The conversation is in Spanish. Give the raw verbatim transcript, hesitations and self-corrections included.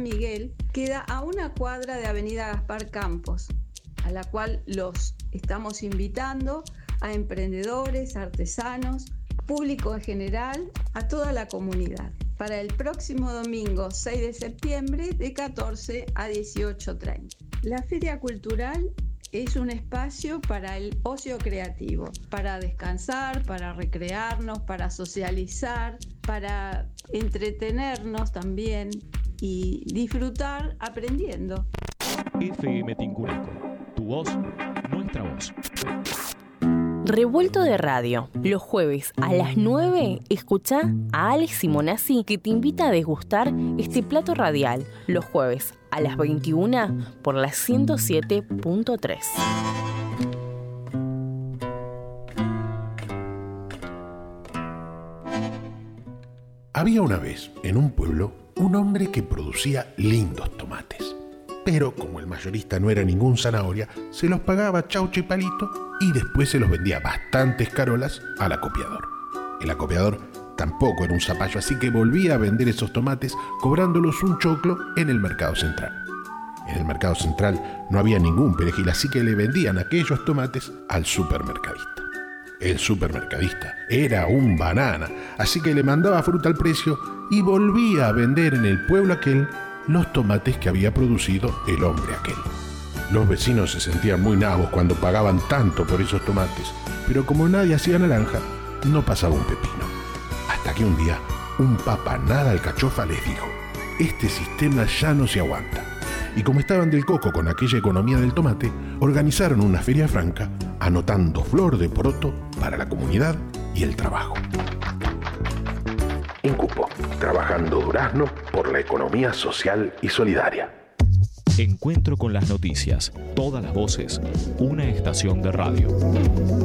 San Miguel queda a una cuadra de Avenida Gaspar Campos, a la cual los estamos invitando a emprendedores, artesanos, público en general, a toda la comunidad, para el próximo domingo seis de septiembre de catorce a dieciocho treinta. La Feria Cultural es un espacio para el ocio creativo, para descansar, para recrearnos, para socializar, para entretenernos también y disfrutar aprendiendo. F M Tincureco, tu voz, nuestra voz. Revuelto de Radio. Los jueves a las nueve, escucha a Alex Simonazzi, que te invita a degustar este plato radial. Los jueves a las veintiuna por la ciento siete punto tres. Había una vez, en un pueblo, un hombre que producía lindos tomates. Pero como el mayorista no era ningún zanahoria, se los pagaba chaucha y palito y después se los vendía bastantes carolas al acopiador. El acopiador tampoco era un zapallo, así que volvía a vender esos tomates cobrándolos un choclo en el mercado central. En el mercado central no había ningún perejil, así que le vendían aquellos tomates al supermercadista. El supermercadista era un banana, así que le mandaba fruta al precio y volvía a vender en el pueblo aquel los tomates que había producido el hombre aquel. Los vecinos se sentían muy nabos cuando pagaban tanto por esos tomates, pero como nadie hacía naranja, no pasaba un pepino. Hasta que un día, un papa nada alcachofa les dijo: este sistema ya no se aguanta. Y como estaban del coco con aquella economía del tomate, organizaron una feria franca, anotando flor de poroto para la comunidad y el trabajo. Incupo, trabajando Durazno por la economía social y solidaria. Encuentro con las noticias, todas las voces, una estación de radio.